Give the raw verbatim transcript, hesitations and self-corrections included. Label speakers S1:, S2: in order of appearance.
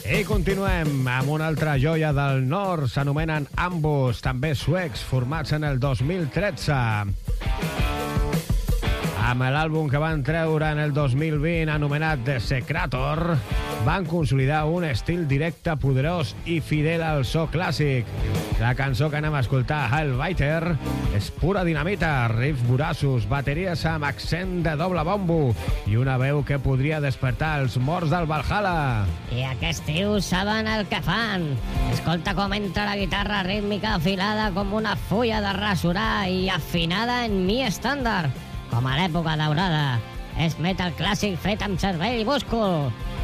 S1: I continuem amb una altra joia del nord, s'anomenen Ambus, també suecs, formats en el dos mil tretze. Amb l'àlbum que van treure en el dos mil vint, anomenat The Secrator, van consolidar un estil directe, poderós i fidel al so clàssic. La cançó que anem a escoltar, Hellbiter, és pura dinamita, riffs voraços, bateries amb accent de doble bombo i una veu que podria despertar els morts del Valhalla.
S2: I aquests tios saben el que fan. Escolta com entra la guitarra rítmica afilada com una fulla de rasurar i afinada en mi estàndard, com a l'època daurada. És metal clàssic fet amb cervell i múscul.